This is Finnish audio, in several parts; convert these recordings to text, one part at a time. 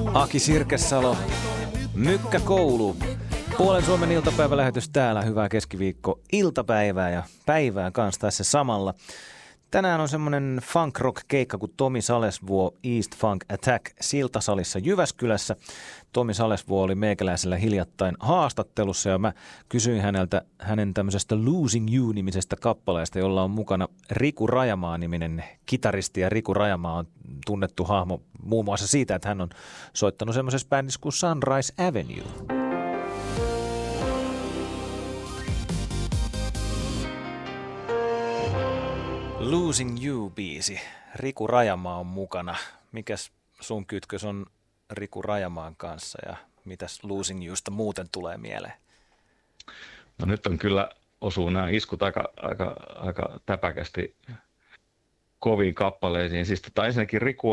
Aki Sirkesalo, Mykkä Koulu. Puolen Suomen iltapäivälähetys täällä. Hyvää keskiviikko iltapäivää ja päivää kanssa tässä samalla. Tänään on semmoinen funk rock keikka kuin Tomi Salesvuo East Funk Attack Siltasalissa Jyväskylässä. Tomi Salesvuo oli meikäläisellä hiljattain haastattelussa ja mä kysyin häneltä hänen tämmöisestä Losing You-nimisestä kappaleesta, jolla on mukana Riku Rajamaa-niminen kitaristi. Ja Riku Rajamaa on tunnettu hahmo muun muassa siitä, että hän on soittanut semmoisessa bändissä kuin Sunrise Avenue. Losing You-biisi. Riku Rajamaa on mukana. Mikäs sun kytkös on Riku Rajamaan kanssa ja mitäs Losing Yousta muuten tulee mieleen? No nyt on kyllä osuu nämä iskut aika täpäkästi koviin kappaleisiin. Siis ensinnäkin Riku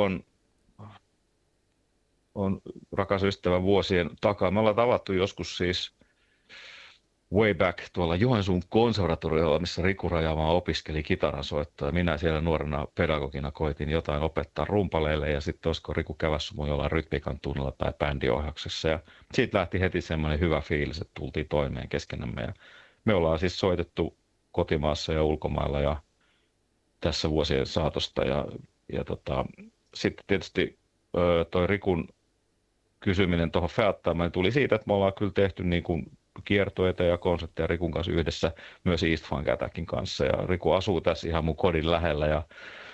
on rakas ystävä vuosien takaa. Me ollaan tavattu joskus siis way back tuolla Joensuun konservatoriolla, missä Riku Rajamaa opiskeli kitaransoittoa. Minä siellä nuorena pedagogina koitin jotain opettaa rumpaleille ja sitten olisiko Riku kävässä mun jollain rytmiikan tunnilla tai bändiohjauksessa. Ja siitä lähti heti semmoinen hyvä fiilis, että tultiin toimeen keskenämme. Ja me ollaan siis soitettu kotimaassa ja ulkomailla ja tässä vuosien saatosta. Ja sitten tietysti toi Rikun kysyminen tuohon Feattaamaan tuli siitä, että me ollaan kyllä tehty niin kuin kiertueita ja konsertteja Rikun kanssa yhdessä, myös East Funk Attackin kanssa. Ja Riku asuu tässä ihan mun kodin lähellä ja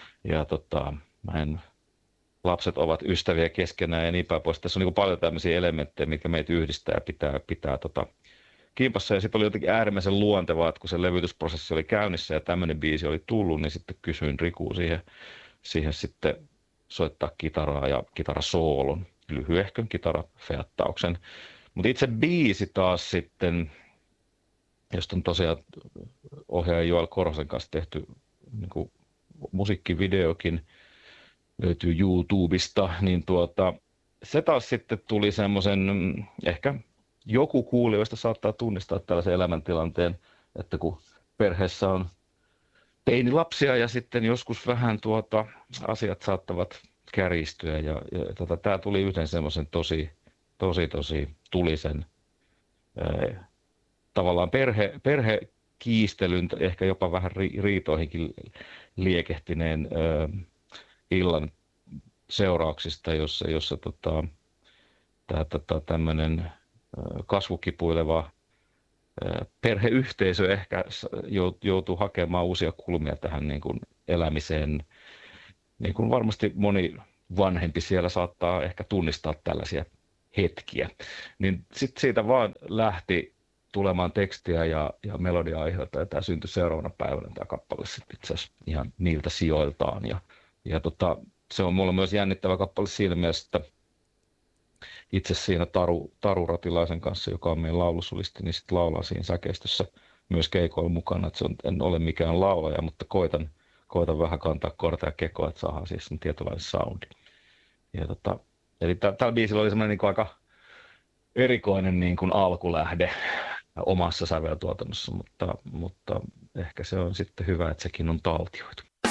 lapset ovat ystäviä keskenään ja niin päin pois. Tässä on niin paljon tämmöisiä elementtejä, mitkä meitä yhdistää ja pitää kimpassa. Ja sitten oli jotenkin äärimmäisen luontevaa, että kun se levytysprosessi oli käynnissä ja tämmöinen biisi oli tullut, niin sitten kysyin Rikua siihen sitten soittaa kitaraa ja kitarasoolon, lyhyehkön kitarafeattauksen. Mutta itse biisi taas sitten, josta on tosiaan ohjaaja Joel Korhosen kanssa tehty niin kuin musiikkivideokin, löytyy YouTubesta, niin se taas sitten tuli semmoisen, ehkä joku kuulijoista saattaa tunnistaa tällaisen elämäntilanteen, että kun perheessä on teinilapsia ja sitten joskus vähän asiat saattavat kärjistyä ja tämä tuli yhden semmoisen tosi tulisen tavallaan perhekiistelyn, ehkä jopa vähän riitoihinkin liekehtineen illan seurauksista, jossa tämmöinen kasvukipuileva perheyhteisö ehkä joutuu hakemaan uusia kulmia tähän niin kuin elämiseen. Niin kuin varmasti moni vanhempi siellä saattaa ehkä tunnistaa tällaisia hetkiä. Niin sitten siitä vaan lähti tulemaan tekstiä ja melodia-aiheita ja tämä syntyi seuraavana päivänä tämä kappale sitten itse asiassa ihan niiltä sijoiltaan. Se on mulla myös jännittävä kappale siinä mielessä, että itse siinä Taru Ratilaisen kanssa, joka on meidän laulusulisti, niin sitten laulaa siinä säkeistössä myös keikoilla mukana. Että en ole mikään laulaja, mutta koitan vähän kantaa korta ja kekoa, että saadaan siis tietynlainen soundi. Eli tällä biisillä oli semmoinen niin aika erikoinen niin kuin alkulähde omassa säveltuotannossa, mutta ehkä se on sitten hyvä, että sekin on taltioitu.